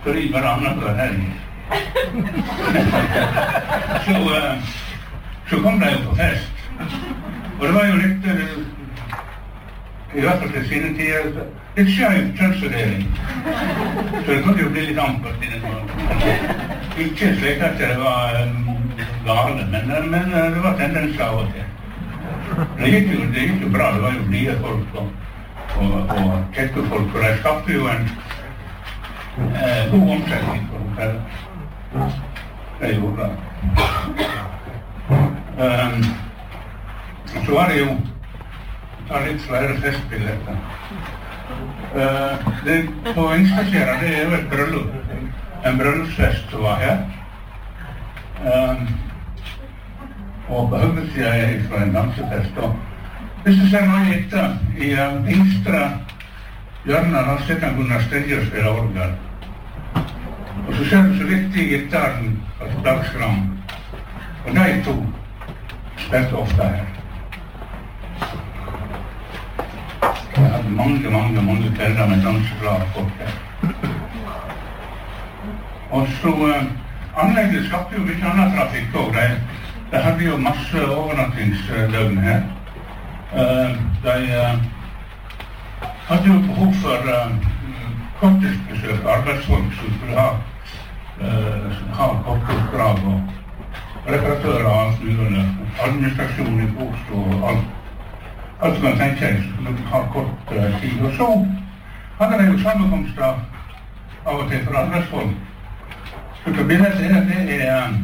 fordi hverandre var helg. Så kom de jo på fest. Og det var jo litt, i hvert fall til sine tider, litt skjøv kjønnsfordeling. Så det kunne jo bli litt ampert i den måten. Ikke slik at det var gale, men det var tendens av og til. Det gikk jo bra, det var jo blide folk og kjekke folk, og de skapte jo en god omsetning for dem selv. Det gjorde det. Så var det jo litt flere festbilletter. På Ingstadskjæra, det jo et bryllup. En bryllupsfest som var her. Og på høyresiden fra en dansefest. Og hvis du ser noe etter, i yngstre hjørnet, da sitter han Gunnar Stedje og spiller orgel. Og så ser du så vidt i gitaren på Dagsgram. Og de to spilte ofte her. Jeg hadde mange kvelder med danseglade folk her. Og så anlegget skapte jo litt annen trafikk også. De hadde jo masse overnattingsdøgn her. De hadde jo behov for korttidsbesøk, arbeidsfolk som skulle ha korttidsoppdrag og reparatører og alt mulig, administrasjon i Oslo og alt som man tenker seg skulle ha kort tid. Og så hadde de jo sammenkomster av og til for arbeidsfolk. Så bildet det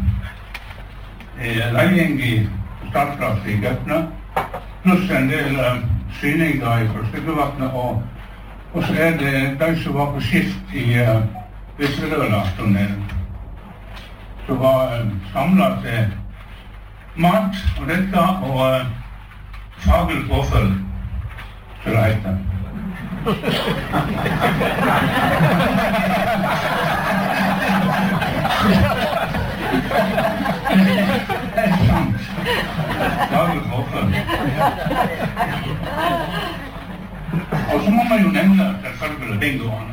legging i Statkraft i Gøtne, pluss en del syninger fra Styggevatnet, og så det de som var på skift i Visseløla-tunnelen, som var samlet til mat og dette, og faglig påfølg, så det heter. Det sant. Faglig påfølg. Og så må man jo nevne selvfølgelig bingoene.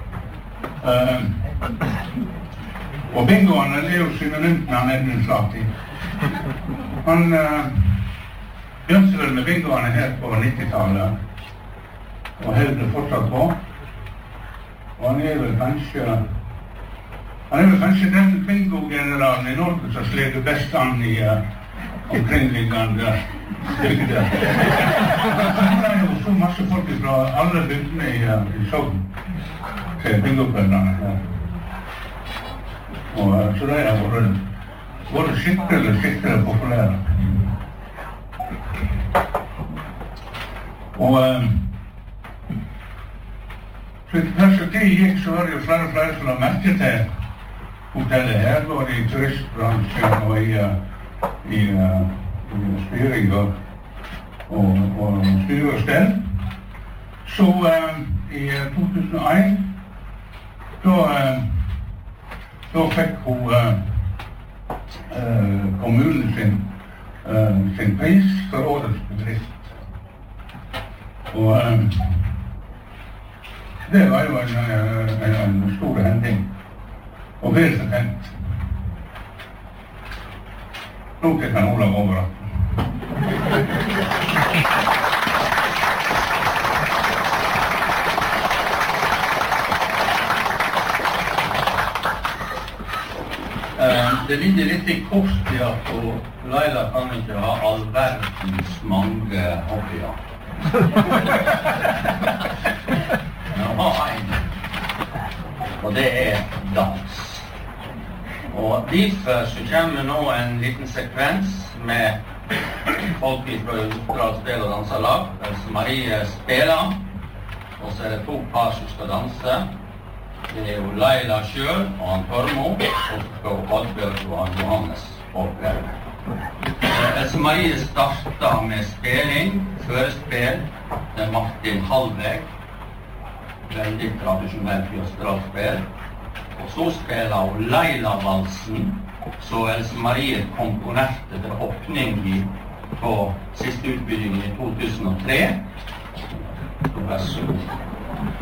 Og bingoene er jo synonymt med han Edmund Flati. Han begynte vel med bingoene her på 90-tallet, og holder fortsatt på. Og han er vel kanskje den bingo-generalen i Norge som sleder best an i omkringliggende bygder. Det er jo så masse folk fra alle bygdene i Sogn til bingo-kveldene her. Og så det har vært skikkelig populære. Og så etter perspektiv gikk, så var det jo flere som la merke til hotellet her, både i turistbransjen og i styring og styre og stell. Så i 2001, da fikk hun kommunen sin pris for årets bedrift. Og det var jo en stor hending, og vel fortjent. Nå kan Olav over. Det ligger litt i kort i at Laila kan ikke ha all verdens mange hobbyer. Men ha en, og det dans. Og derfor så kommer nå en liten sekvens med folk fra Oppdragsspill og danselag. Marie spiller, og så er det to par som skal danse. Det er jo Laila selv og han Tormo, og så skal Oddbjørg og han Johannes oppleve. Marie startet med spilling, førespill, med Martin Hallveg, veldig tradisjonelt fjostralspill. Og så spiller hun Laila-valsen, så Marie komponerte til åpning på siste utbygging i 2003. Så vær så god.